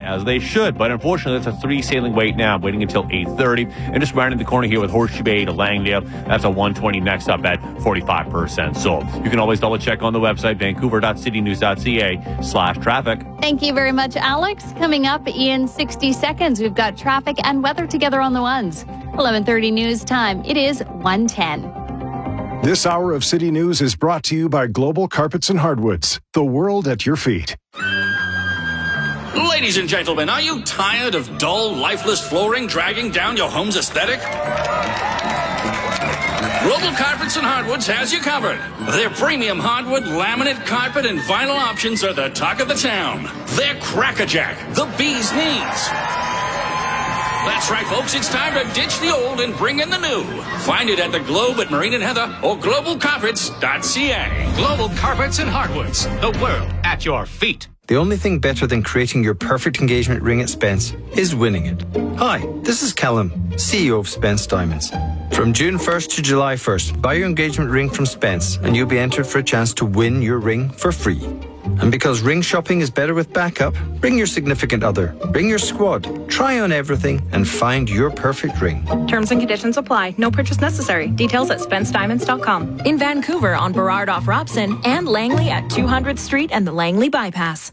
as they should. But unfortunately, that's a 3 sailing wait now, waiting until 8:30. And just rounding the corner here with Horseshoe Bay to Langdale, that's a 120 next up at 45% sold. You can always double check on the website, vancouver.citynews.ca/traffic. Thank you very much, Alex. Coming up in 60 seconds, we've got traffic and weather together on the ones. 11:30 news time. It is 1:10. This hour of City News is brought to you by Global Carpets and Hardwoods, the world at your feet. Ladies and gentlemen, are you tired of dull, lifeless flooring dragging down your home's aesthetic? Global Carpets and Hardwoods has you covered. Their premium hardwood, laminate, carpet, and vinyl options are the talk of the town. They're crackerjack, the bee's knees. That's right, folks. It's time to ditch the old and bring in the new. Find it at the Globe at Marine and Heather or globalcarpets.ca. Global Carpets and Hardwoods, the world at your feet. The only thing better than creating your perfect engagement ring at Spence is winning it. Hi, this is Callum, CEO of Spence Diamonds. From June 1st to July 1st, buy your engagement ring from Spence and you'll be entered for a chance to win your ring for free. And because ring shopping is better with backup, bring your significant other, bring your squad, try on everything and find your perfect ring. Terms and conditions apply. No purchase necessary. Details at SpenceDiamonds.com. In Vancouver on Burrard off Robson and Langley at 200th Street and the Langley Bypass.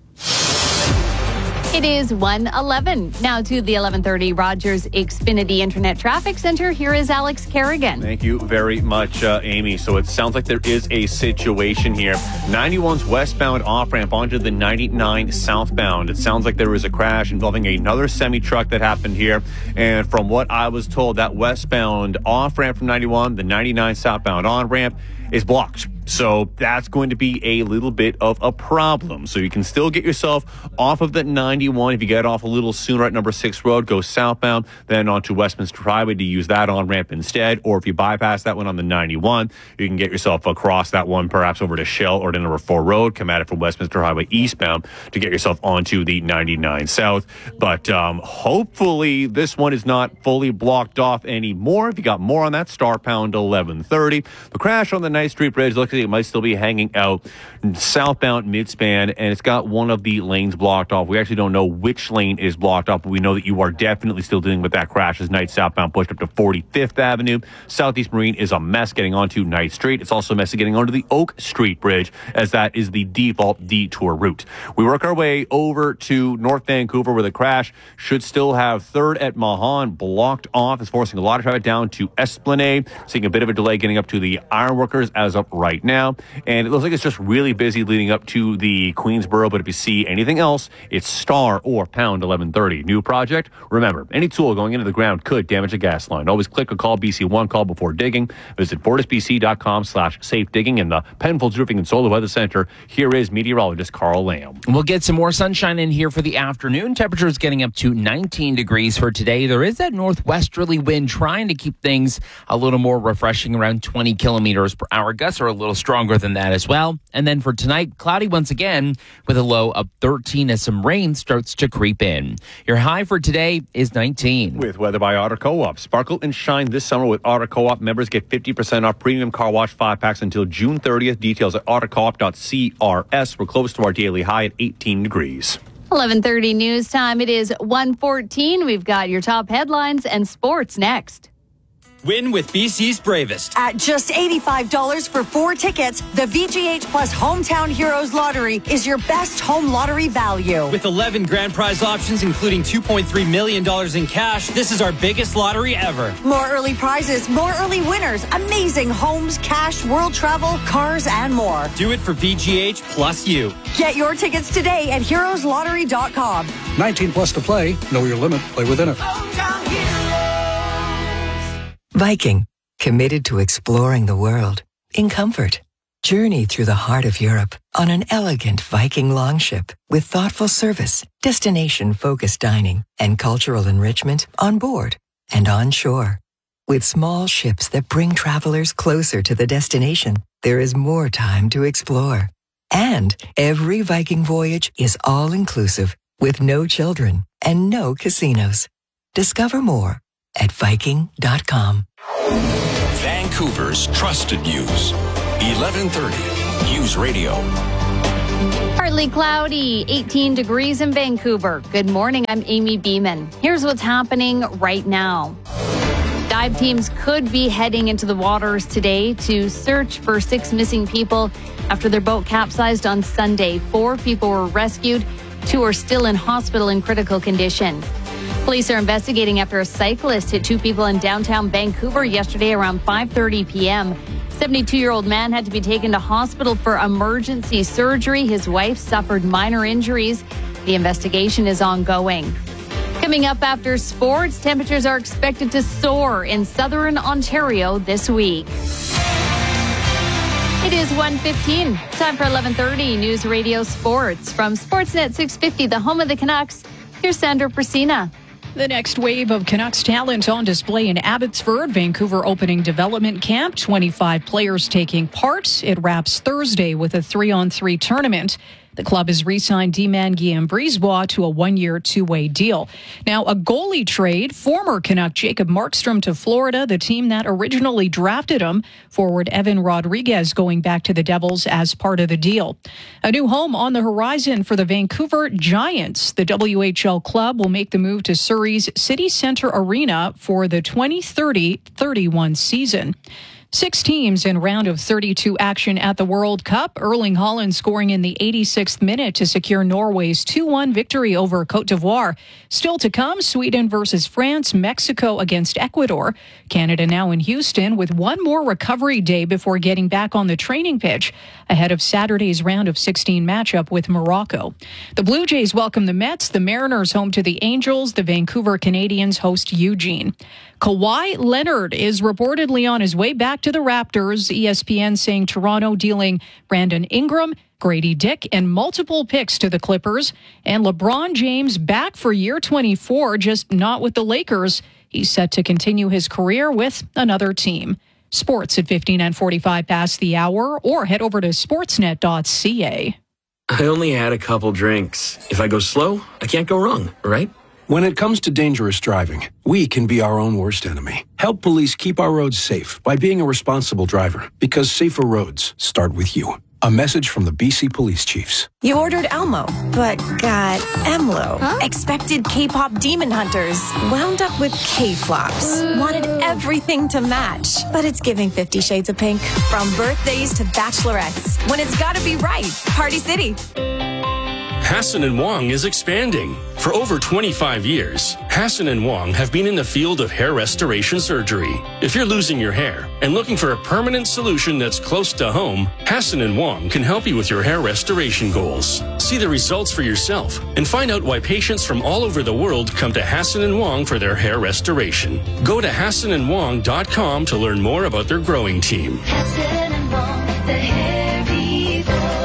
It is 1:11. Now to the 11:30 Rogers Xfinity Internet Traffic Center. Here is Alex Kerrigan. Thank you very much, Amy. So it sounds like there is a situation here. 91's westbound off-ramp onto the 99 southbound. It sounds like there was a crash involving another semi-truck that happened here. And from what I was told, that westbound off-ramp from 91, the 99 southbound on-ramp is blocked. So that's going to be a little bit of a problem. So you can still get yourself off of the 91. If you get off a little sooner at number 6 Road, go southbound, then onto Westminster Highway to use that on-ramp instead. Or if you bypass that one on the 91, you can get yourself across that one, perhaps over to Shell or to number 4 Road, come at it from Westminster Highway eastbound to get yourself onto the 99 south. But hopefully this one is not fully blocked off anymore. If you got more on that, star pound 1130. The crash on the Ninth Street Bridge looks like it might still be hanging out southbound midspan, and it's got one of the lanes blocked off. We actually don't know which lane is blocked off, but we know that you are definitely still dealing with that crash as Knight southbound pushed up to 45th Avenue. Southeast Marine is a mess getting onto Knight Street. It's also a mess getting onto the Oak Street Bridge, as that is the default detour route. We work our way over to North Vancouver, where the crash should still have 3rd at Mahan blocked off. It's forcing a lot of traffic down to Esplanade, seeing a bit of a delay getting up to the Ironworkers as of right now. And it looks like it's just really busy leading up to the Queensboro. But if you see anything else, it's star or pound 1130. New project? Remember, any tool going into the ground could damage a gas line. Always click or call BC1 call before digging. Visit FortisBC.com/safe digging in the Penfolds Roofing and Solar Weather Center. Here is meteorologist Carl Lamb. We'll get some more sunshine in here for the afternoon. Temperatures getting up to 19 degrees for today. There is that northwesterly wind trying to keep things a little more refreshing, around 20 kilometers per hour. Gusts are a little stronger than that as well. And then for tonight, cloudy once again with a low of 13 as some rain starts to creep in. Your high for today is 19. With weather by Auto Co-op. Sparkle and shine this summer with Auto Co-op. Members get 50% off premium car wash 5-packs until June 30th. Details at autocoop.crs. We're close to our daily high at 18 degrees. 11:30 news time. It is 1:14. We've got your top headlines and sports next. Win with BC's Bravest. At just $85 for 4 tickets, the VGH Plus Hometown Heroes Lottery is your best home lottery value. With 11 grand prize options, including $2.3 million in cash, this is our biggest lottery ever. More early prizes, more early winners, amazing homes, cash, world travel, cars, and more. Do it for VGH plus you. Get your tickets today at heroeslottery.com. 19 plus to play. Know your limit. Play within it. Viking, committed to exploring the world in comfort. Journey through the heart of Europe on an elegant Viking longship with thoughtful service, destination-focused dining, and cultural enrichment on board and on shore. With small ships that bring travelers closer to the destination, there is more time to explore. And every Viking voyage is all-inclusive with no children and no casinos. Discover more at Viking.com. Vancouver's trusted news. 1130 News Radio. Partly Partly cloudy, 18 degrees in Vancouver. Good morning, I'm Amy Beeman. Here's what's happening right now. Dive teams could be heading into the waters today to search for 6 missing people after their boat capsized on Sunday. 4 people were rescued. 2 are still in hospital in critical condition. Police are investigating after a cyclist hit 2 people in downtown Vancouver yesterday around 5:30 p.m. 72-year-old man had to be taken to hospital for emergency surgery. His wife suffered minor injuries. The investigation is ongoing. Coming up after sports, temperatures are expected to soar in southern Ontario this week. It is 1:15. Time for 11:30 News Radio Sports. From Sportsnet 650, the home of the Canucks, here's Sandra Prasina. The next wave of Canucks talent on display in Abbotsford. Vancouver opening development camp. 25 players taking part. It wraps Thursday with a 3-on-3 tournament. The club has re-signed D-man Guillaume Brisebois to a 1-year, 2-way deal. Now, a goalie trade. Former Canuck Jacob Markstrom to Florida, the team that originally drafted him. Forward Evan Rodriguez going back to the Devils as part of the deal. A new home on the horizon for the Vancouver Giants. The WHL club will make the move to Surrey's City Centre Arena for the 2030-31 season. 6 teams in round of 32 action at the World Cup. Erling Haaland scoring in the 86th minute to secure Norway's 2-1 victory over Cote d'Ivoire. Still to come, Sweden versus France, Mexico against Ecuador. Canada now in Houston with one more recovery day before getting back on the training pitch ahead of Saturday's round of 16 matchup with Morocco. The Blue Jays welcome the Mets, the Mariners home to the Angels, the Vancouver Canadians host Eugene. Kawhi Leonard is reportedly on his way back to the Raptors. ESPN saying Toronto dealing Brandon Ingram, Grady Dick, and multiple picks to the Clippers. And LeBron James back for year 24, just not with the Lakers. He's set to continue his career with another team. Sports at 15 and 45 past the hour, or head over to sportsnet.ca. I only had a couple drinks. If I go slow, I can't go wrong, right? When it comes to dangerous driving, we can be our own worst enemy. Help police keep our roads safe by being a responsible driver, because safer roads start with you. A message from the BC Police Chiefs. You ordered Elmo, but got Emlo. Huh? Expected K-pop demon hunters. Wound up with K-flops. Wanted everything to match. But it's giving 50 Shades of Pink. From birthdays to bachelorettes. When it's gotta be right. Party City. Hassan & Wong is expanding. For over 25 years, Hassan & Wong have been in the field of hair restoration surgery. If you're losing your hair and looking for a permanent solution that's close to home, Hassan & Wong can help you with your hair restoration goals. See the results for yourself and find out why patients from all over the world come to Hassan & Wong for their hair restoration. Go to HassanandWong.com to learn more about their growing team. Hassan & Wong, the hair people.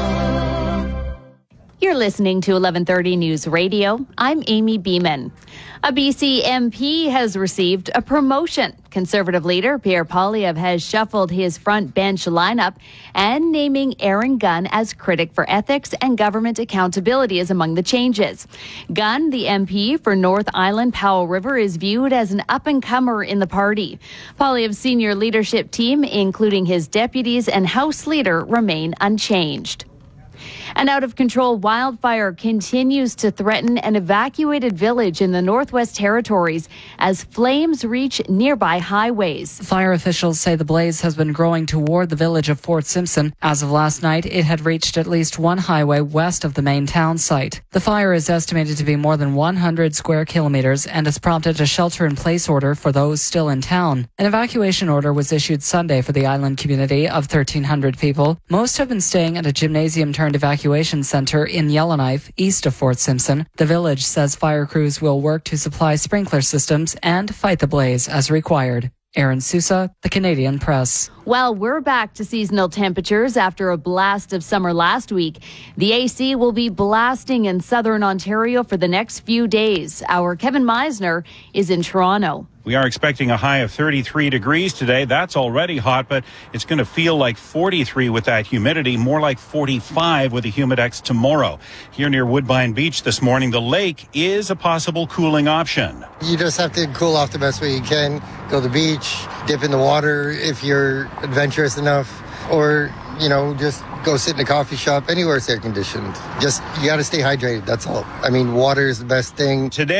You're listening to 1130 News Radio. I'm Amy Beeman. A BC MP has received a promotion. Conservative leader Pierre Poilievre has shuffled his front bench lineup, and naming Aaron Gunn as critic for ethics and government accountability is among the changes. Gunn, the MP for North Island Powell River, is viewed as an up-and-comer in the party. Poilievre's senior leadership team, including his deputies and House leader, remain unchanged. An out-of-control wildfire continues to threaten an evacuated village in the Northwest Territories as flames reach nearby highways. Fire officials say the blaze has been growing toward the village of Fort Simpson. As of last night, it had reached at least one highway west of the main town site. The fire is estimated to be more than 100 square kilometers and has prompted a shelter-in-place order for those still in town. An evacuation order was issued Sunday for the island community of 1,300 people. Most have been staying at a gymnasium-turned evacuation center in Yellowknife, east of Fort Simpson. The village says fire crews will work to supply sprinkler systems and fight the blaze as required. Aaron Sousa, The Canadian Press. Well, we're back to seasonal temperatures after a blast of summer last week. The AC will be blasting in southern Ontario for the next few days. Our Kevin Meisner is in Toronto. We are expecting a high of 33 degrees today. That's already hot, but it's going to feel like 43 with that humidity, more like 45 with the Humidex tomorrow. Here near Woodbine Beach this morning, the lake is a possible cooling option. You just have to cool off the best way you can. Go to the beach, dip in the water if you're adventurous enough. or, you know, just go sit in a coffee shop. Anywhere it's air conditioned. Just, you got to stay hydrated. That's all. I mean, water is the best thing. Today.